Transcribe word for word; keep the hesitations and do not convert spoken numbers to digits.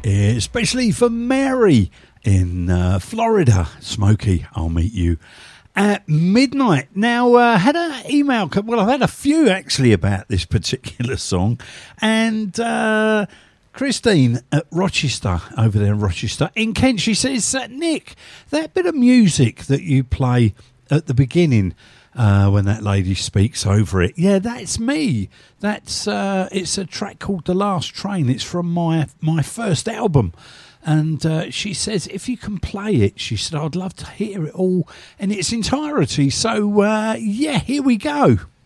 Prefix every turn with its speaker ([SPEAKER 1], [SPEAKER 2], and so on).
[SPEAKER 1] especially for Mary in uh, Florida. Smokey, I'll meet you at midnight. Now, uh, had an email, well, I've had a few actually about this particular song, and uh, Christine at Rochester, over there in Rochester, in Kent, she says, uh, Nick, that bit of music that you play at the beginning, uh, when that lady speaks over it, yeah, that's me. That's uh, it's a track called The Last Train. It's from my my first album. And uh, she says, if you can play it, she said, I'd love to hear it all in its entirety. So, uh, yeah, here we go.